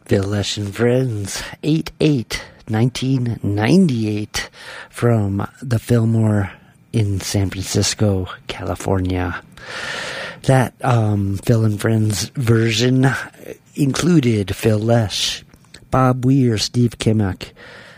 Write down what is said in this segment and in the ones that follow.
Phil Lesh and Friends, 8/8/1998, from the Fillmore in San Francisco, California. That Phil and Friends version included Phil Lesh, Bob Weir, Steve Kimmack,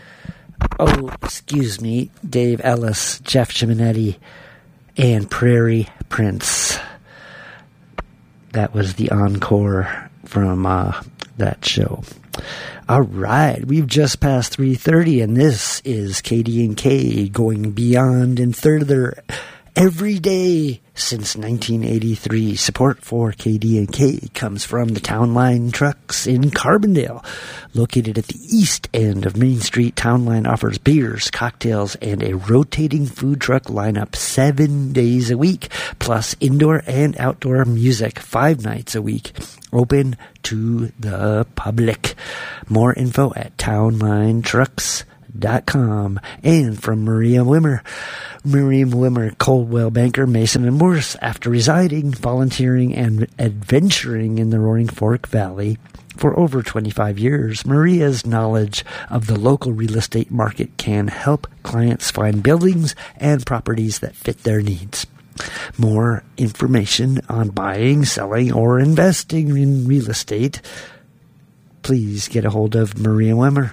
Dave Ellis, Jeff Chimenetti, and Prairie Prince. That was the encore from that show. All right, we've just passed 3:30, and this is KDNK going beyond and further every day since 1983. Support for KDNK comes from the Town Line Trucks in Carbondale. Located at the east end of Main Street, Town Line offers beers, cocktails, and a rotating food truck lineup 7 days a week, plus indoor and outdoor music 5 nights a week. Open to the public. More info at townlinetrucks.com. And from Maria Wimmer, Coldwell Banker, Mason and Morse. After residing, volunteering, and adventuring in the Roaring Fork Valley for over 25 years, Maria's knowledge of the local real estate market can help clients find buildings and properties that fit their needs. More information on buying, selling, or investing in real estate, please get a hold of Maria Wimmer,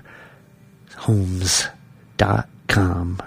homes.com.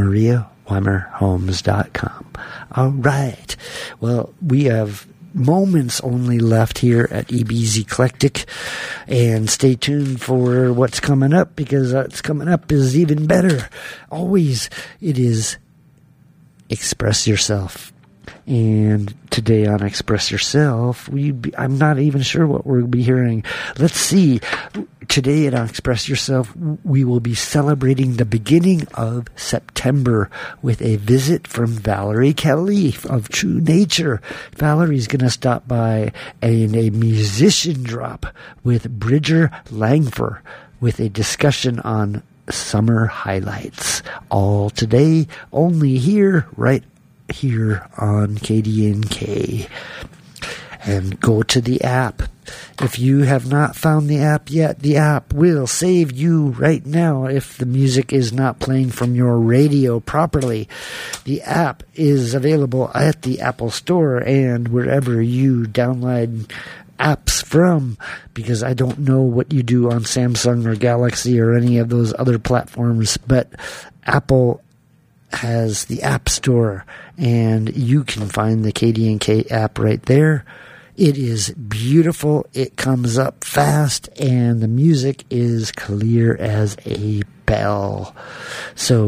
MariaWimmerHomes.com. All right. Well, we have moments only left here at EB's Eclectic, and stay tuned for what's coming up, because what's coming up is even better. Always, it is Express Yourself. And today on Express Yourself, I'm not even sure what we'll be hearing. Let's see. Today at Express Yourself, we will be celebrating the beginning of September with a visit from Valerie Kelly of True Nature. Valerie's going to stop by a musician drop with Bridger Langford with a discussion on summer highlights. All today, only here, right here on KDNK. And go to the app. If you have not found the app yet, the app will save you right now if the music is not playing from your radio properly. The app is available at the Apple Store and wherever you download apps from, because I don't know what you do on Samsung or Galaxy or any of those other platforms, but Apple has the App Store, and you can find the KDNK app right there. It is beautiful. It comes up fast, and the music is clear as a bell. So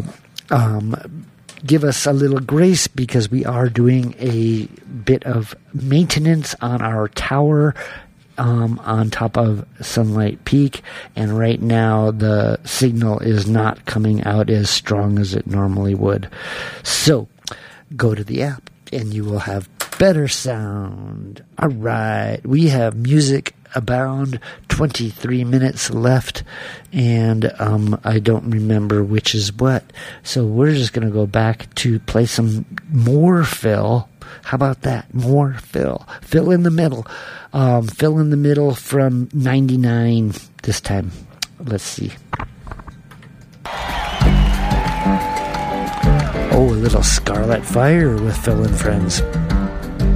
give us a little grace, because we are doing a bit of maintenance on our tower on top of Sunlight Peak, and right now the signal is not coming out as strong as it normally would. So go to the app and you will have better sound. All right, we have music abound, 23 minutes left, and I don't remember which is what, so we're just going to go back to play some more Phil. How about that? More Phil. Phil in the middle. Phil in the middle from 99 this time. Let's see. Oh, a little Scarlet Fire with Phil and Friends.